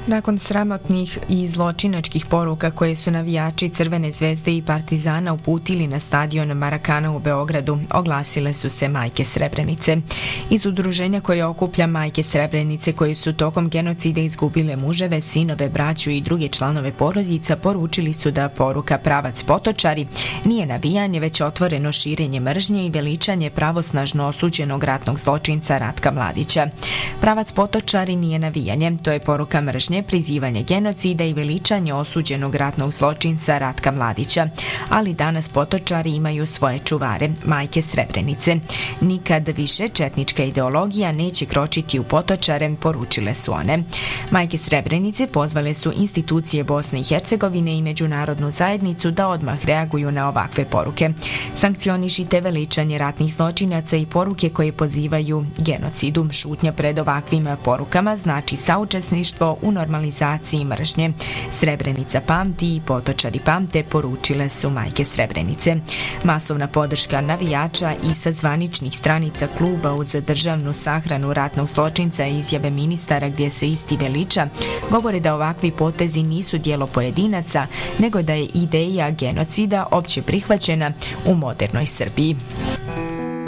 Nakon sramotnih i zločinačkih poruka koje su navijači Crvene zvezde i Partizana uputili na stadion Marakana u Beogradu, oglasile su se majke Srebrenice. Iz udruženja koje okuplja majke Srebrenice koje su tokom genocida izgubile muževe, sinove, braću i druge članove porodica poručili su da poruka Pravac Potočari nije navijanje, već otvoreno širenje mržnje i veličanje pravosnažno osuđenog ratnog zločinca Ratka Mladića. Pravac Potočari nije navijanje, to je poruka mržnje, prizivanje genocida i veličanje osuđenog ratnog zločinca Ratka Mladića. Ali danas Potočari imaju svoje čuvare, majke Srebrenice. Nikad više četnička ideologija neće kročiti u Potočare, poručile su one. Majke Srebrenice pozvale su institucije Bosne i Hercegovine i međunarodnu zajednicu da odmah reaguju na ovakve poruke. Sankcionišite veličanje ratnih zločinaca i poruke koje pozivaju genocidu. Šutnja pred ovakvim porukama znači saučesništvo u normalizaciji mržnje. Srebrenica pamti i Potočari pamte, poručile su majke Srebrenice. Masovna podrška navijača i sa zvaničnih stranica kluba uz državnu sahranu ratnog zločinca i izjave ministara gdje se isti veliča, govore da ovakvi potezi nisu djelo pojedinaca, nego da je ideja genocida opće prihvaćena u modernoj Srbiji.